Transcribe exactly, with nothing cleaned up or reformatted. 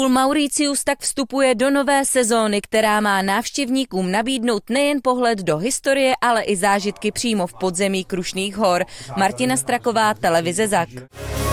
Mauritius tak vstupuje do nové sezóny, která má návštěvníkům nabídnout nejen pohled do historie, ale i zážitky přímo v podzemí Krušných hor. Martina Straková, televize Zak.